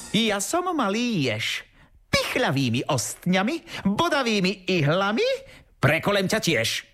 Ja som malý jež. Pichľavými ostňami, bodavými ihlami, prekolem ťa tiež.